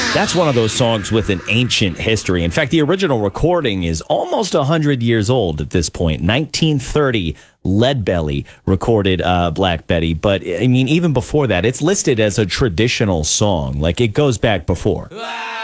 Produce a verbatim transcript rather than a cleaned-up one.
That's one of those songs with an ancient history. In fact, the original recording is almost one hundred years old at this point. nineteen thirty, Leadbelly recorded uh, Black Betty. But, I mean, even before that, it's listed as a traditional song. Like, it goes back before.